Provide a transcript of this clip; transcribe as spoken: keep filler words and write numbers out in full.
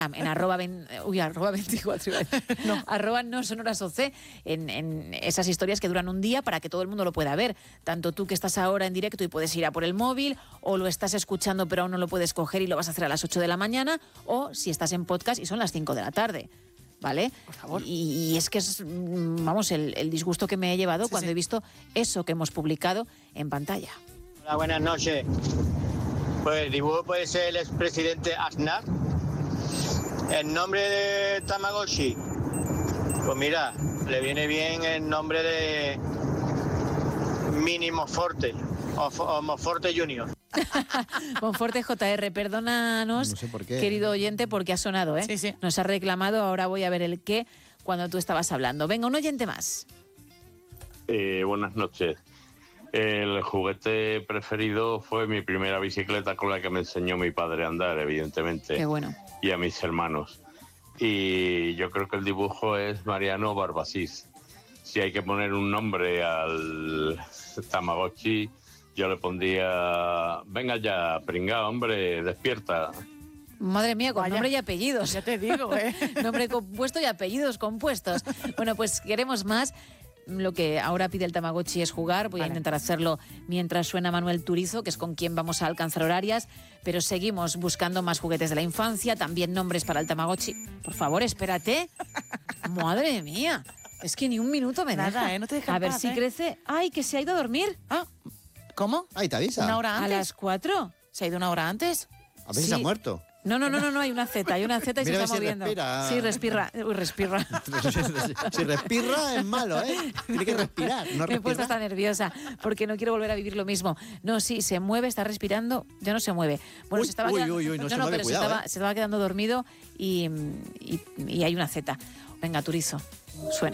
en arroba, ven, uy, arroba veinticuatro, no, arroba no sonoras oc, en, en esas historias que duran un día para que todo el mundo lo pueda ver. Tanto tú que estás ahora en directo y puedes ir a por el móvil, o lo estás escuchando pero aún no lo puedes coger y lo vas a hacer a las ocho de la mañana, o si estás en podcast y son las cinco de la tarde. ¿Vale? Por favor. Y, y es que es, vamos, el, el disgusto que me he llevado Sí, cuando sí. he visto eso que hemos publicado en pantalla. Hola, buenas noches. Pues el dibujo puede ser el expresidente Aznar. El nombre de Tamagotchi, pues mira, le viene bien el nombre de Mini Monforte o, o Monforte Junior. Monforte J R, perdónanos, No sé por qué. querido oyente, porque ha sonado, ¿eh? Sí, sí. Nos ha reclamado, ahora voy a ver el qué cuando tú estabas hablando. Venga, un oyente más. Eh, buenas noches. El juguete preferido fue mi primera bicicleta con la que me enseñó mi padre a andar, evidentemente. Qué bueno. Y a mis hermanos. Y yo creo que el dibujo es Mariano Barbasís. Si hay que poner un nombre al Tamagotchi, yo le pondría, venga ya, pringao, hombre, despierta. Madre mía, con Vaya. nombre y apellidos. Ya te digo, ¿eh? Nombre compuesto y apellidos compuestos. Bueno, pues queremos más. Lo que ahora pide el Tamagotchi es jugar. Voy Vale. a intentar hacerlo mientras suena Manuel Turizo, que es con quien vamos a alcanzar horarias. Pero seguimos buscando más juguetes de la infancia, también nombres para el Tamagotchi. Por favor, espérate. Madre mía. Es que ni un minuto me Nada, deja. ¿eh? No te deja en A ver paz, si ¿eh? crece. Ay, que se ha ido a dormir. Ah, ¿cómo? Ahí te avisa. ¿Una hora A antes? las cuatro. ¿Se ha ido una hora antes? A ver si Sí. se ha muerto. No, no, no, no, no, hay una Z, hay una Z y Mira a se ver está si moviendo. respira. Sí, respira. Uy, respira. Si respira es malo, ¿eh? Tiene que respirar, no Me he puesto respirar. hasta nerviosa porque no quiero volver a vivir lo mismo. No, sí, se mueve, está respirando, ya no se mueve. Bueno, Uy, se estaba uy, quedando, uy, uy, no se mueve, pero cuidado, se, estaba, ¿eh? se estaba quedando dormido y, y, y hay una Z. Venga, Turizo, suena.